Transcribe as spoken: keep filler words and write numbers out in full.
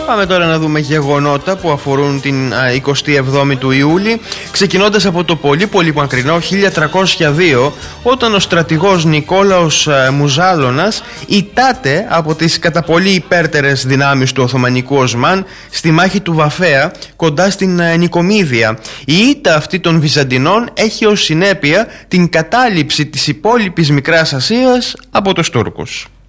Πάμε τώρα να δούμε γεγονότα που αφορούν την εικοστή εβδόμη του Ιούλη, ξεκινώντας από το πολύ πολύ μακρινό χίλια τριακόσια δύο, όταν ο στρατηγός Νικόλαος Μουζάλωνας ητάται από τις κατά πολύ υπέρτερες δυνάμεις του Οθωμανικού Οσμάν στη μάχη του Βαφέα κοντά στην Νικομίδια. Η ήττα αυτή των Βυζαντινών έχει ως συνέπεια την κατάληψη της υπόλοιπης Μικράς Ασίας από τους Τούρκους.